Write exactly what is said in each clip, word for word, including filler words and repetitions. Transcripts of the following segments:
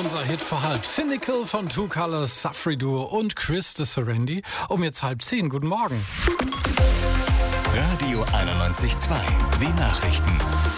unser Hit vor halb. Cynical von Two Colors, Safri Duo und Chris de Serendi. Um jetzt halb zehn. Guten Morgen. Radio einundneunzig Komma zwei. Die Nachrichten.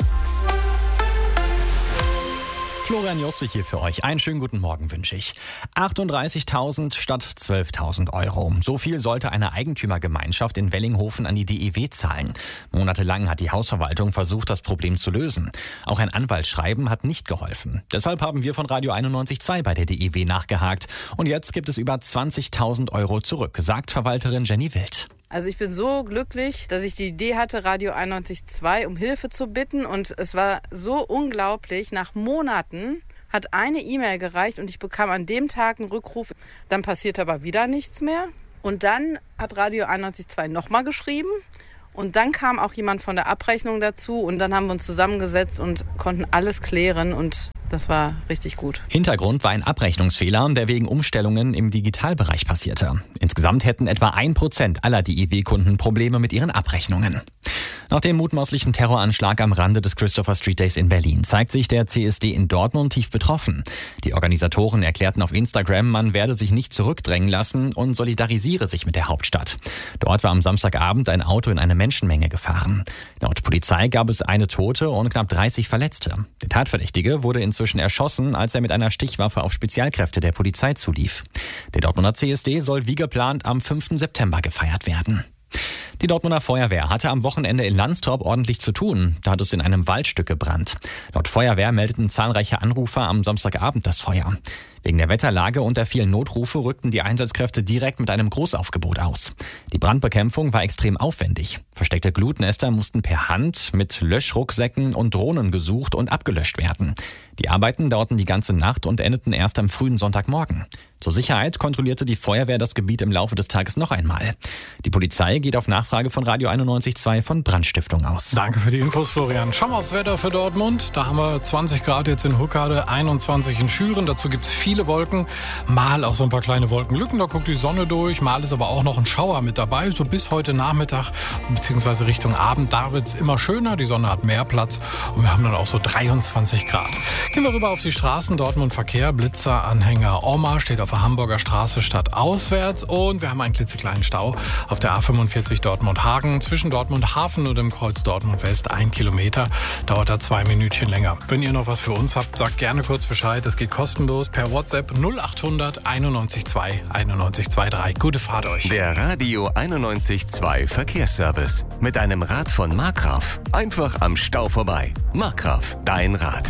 Florian Jostrich hier für euch. Einen schönen guten Morgen wünsche ich. achtunddreißigtausend statt zwölftausend Euro. So viel sollte eine Eigentümergemeinschaft in Wellinghofen an die D E W zahlen. Monatelang hat die Hausverwaltung versucht, das Problem zu lösen. Auch ein Anwaltsschreiben hat nicht geholfen. Deshalb haben wir von Radio einundneunzig Komma zwei bei der D E W nachgehakt. Und jetzt gibt es über zwanzigtausend Euro zurück, sagt Verwalterin Jenny Wild. Also ich bin so glücklich, dass ich die Idee hatte, Radio einundneunzig Komma zwei um Hilfe zu bitten. Und es war so unglaublich. Nach Monaten hat eine E-Mail gereicht und ich bekam an dem Tag einen Rückruf. Dann passierte aber wieder nichts mehr. Und dann hat Radio einundneunzig Komma zwei nochmal geschrieben. Und dann kam auch jemand von der Abrechnung dazu. Und dann haben wir uns zusammengesetzt und konnten alles klären. Und das war richtig gut. Hintergrund war ein Abrechnungsfehler, der wegen Umstellungen im Digitalbereich passierte. Insgesamt hätten etwa ein Prozent aller D E W-Kunden Probleme mit ihren Abrechnungen. Nach dem mutmaßlichen Terroranschlag am Rande des Christopher Street Days in Berlin zeigt sich der C S D in Dortmund tief betroffen. Die Organisatoren erklärten auf Instagram, man werde sich nicht zurückdrängen lassen und solidarisiere sich mit der Hauptstadt. Dort war am Samstagabend ein Auto in eine Menschenmenge gefahren. Laut Polizei gab es eine Tote und knapp dreißig Verletzte. Der Tatverdächtige wurde inzwischen erschossen, als er mit einer Stichwaffe auf Spezialkräfte der Polizei zulief. Der Dortmunder C S D soll wie geplant am fünften September gefeiert werden. Die Dortmunder Feuerwehr hatte am Wochenende in Landstrop ordentlich zu tun. Da hat es in einem Waldstück gebrannt. Laut Feuerwehr meldeten zahlreiche Anrufer am Samstagabend das Feuer. Wegen der Wetterlage und der vielen Notrufe rückten die Einsatzkräfte direkt mit einem Großaufgebot aus. Die Brandbekämpfung war extrem aufwendig. Versteckte Glutnester mussten per Hand mit Löschrucksäcken und Drohnen gesucht und abgelöscht werden. Die Arbeiten dauerten die ganze Nacht und endeten erst am frühen Sonntagmorgen. Zur Sicherheit kontrollierte die Feuerwehr das Gebiet im Laufe des Tages noch einmal. Die Polizei geht auf Nachfrage von Radio einundneunzig Komma zwei von Brandstiftung aus. Danke für die Infos, Florian. Schauen wir aufs Wetter für Dortmund. Da haben wir zwanzig Grad jetzt in Huckade, einundzwanzig in Schüren. Dazu gibt es viele Wolken, mal auch so ein paar kleine Wolkenlücken. Da guckt die Sonne durch, mal ist aber auch noch ein Schauer mit dabei. So bis heute Nachmittag bzw. Richtung Abend, da wird es immer schöner. Die Sonne hat mehr Platz und wir haben dann auch so dreiundzwanzig Grad. Gehen wir rüber auf die Straßen. Dortmund Verkehr, Blitzer, Anhänger Oma steht auf der Hamburger Straße stadtauswärts und wir haben einen klitzekleinen Stau auf der A fünfundvierzig Dortmund-Hagen. Zwischen Dortmund Hafen und dem Kreuz Dortmund West ein Kilometer. Dauert da zwei Minütchen länger. Wenn ihr noch was für uns habt, sagt gerne kurz Bescheid. Es geht kostenlos per WhatsApp null achthundert einundneunzig zwei einundneunzig dreiundzwanzig. Gute Fahrt euch. Der Radio einundneunzig Komma zwei Verkehrsservice. Mit einem Rad von Markgraf. Einfach am Stau vorbei. Markgraf, dein Rad.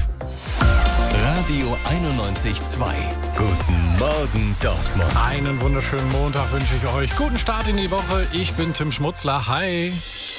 Radio einundneunzig Komma zwei. Guten Morgen, Dortmund. Einen wunderschönen Montag wünsche ich euch. Guten Start in die Woche. Ich bin Tim Schmutzler. Hi.